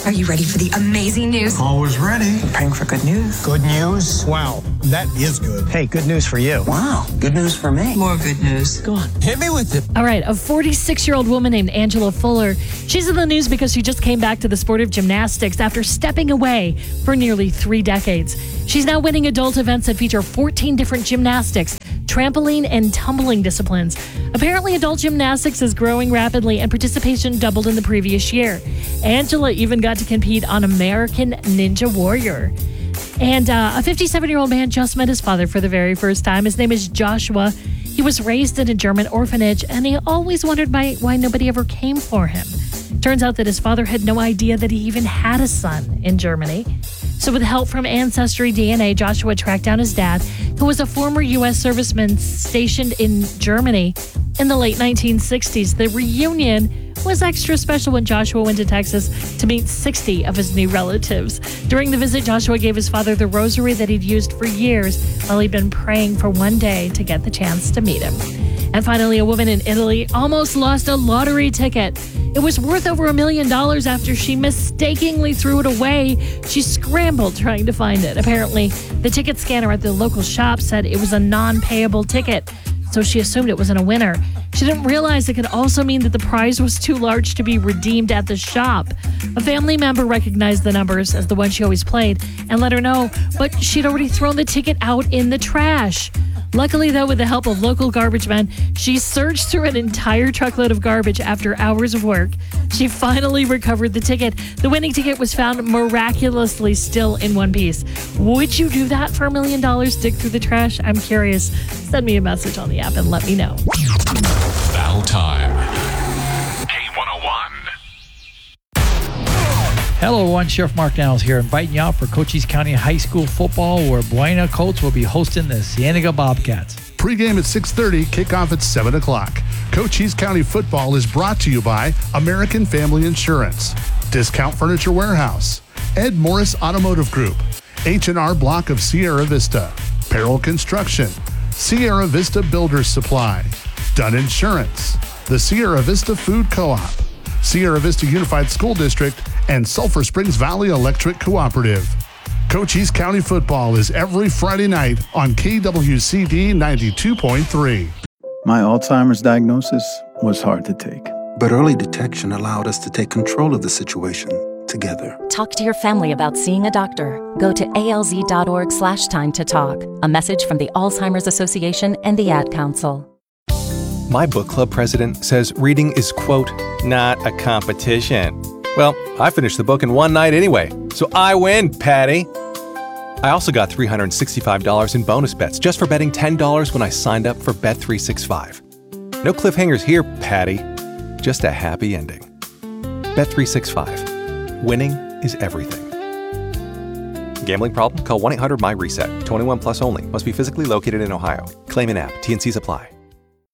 Are you ready for the amazing news? Always ready. Praying for good news. Good news? Wow, that is good. Hey, good news for you. Wow, good news for me. More good news. Go on, hit me with it. All right, a 46-year-old woman named Angela Fuller. She's in the news because she just came back to the sport of gymnastics after stepping away for nearly 3 decades. She's now winning adult events that feature 14 different gymnastics, trampoline, and tumbling disciplines. Apparently, adult gymnastics is growing rapidly and participation doubled in the previous year. Angela even got to compete on American Ninja Warrior. And a 57-year-old man just met his father for the very first time. His name is Joshua. He was raised in a German orphanage, and he always wondered why nobody ever came for him. Turns out that his father had no idea that he even had a son in Germany. So with help from Ancestry DNA, Joshua tracked down his dad, who was a former U.S. serviceman stationed in Germany in the late 1960s. The reunion was extra special when Joshua went to Texas to meet 60 of his new relatives. During the visit, Joshua gave his father the rosary that he'd used for years while he'd been praying for one day to get the chance to meet him. And finally, a woman in Italy almost lost a lottery ticket. It was worth over $1 million after she mistakenly threw it away. She scrambled trying to find it. Apparently, the ticket scanner at the local shop said it was a non-payable ticket, so she assumed it wasn't a winner. She didn't realize it could also mean that the prize was too large to be redeemed at the shop. A family member recognized the numbers as the one she always played and let her know, but she'd already thrown the ticket out in the trash. Luckily, though, with the help of local garbage men, she searched through an entire truckload of garbage after hours of work. She finally recovered the ticket. The winning ticket was found miraculously still in one piece. Would you do that for $1 million? Dig through the trash? I'm curious. Send me a message on the app and let me know. Battle time. K101. Hello, everyone. Sheriff Mark Daniels here, inviting you out for Cochise County High School football, where Buena Colts will be hosting the Cienega Bobcats. Pre-game at 6:30, kickoff at 7 o'clock. Cochise County football is brought to you by American Family Insurance, Discount Furniture Warehouse, Ed Morris Automotive Group, H&R Block of Sierra Vista, Peril Construction, Sierra Vista Builders Supply, Dunn Insurance, the Sierra Vista Food Co-op, Sierra Vista Unified School District, and Sulphur Springs Valley Electric Cooperative. Cochise County football is every Friday night on KWCD 92.3. My Alzheimer's diagnosis was hard to take. But early detection allowed us to take control of the situation together. Talk to your family about seeing a doctor. Go to alz.org/time to talk. A message from the Alzheimer's Association and the Ad Council. My book club president says reading is, quote, not a competition. Well, I finished the book in one night anyway, so I win, Patty. I also got $365 in bonus bets just for betting $10 when I signed up for Bet365. No cliffhangers here, Patty. Just a happy ending. Bet365. Winning is everything. Gambling problem? Call 1-800-MY-RESET. 21 plus only. Must be physically located in Ohio. Claim in app. T&Cs apply.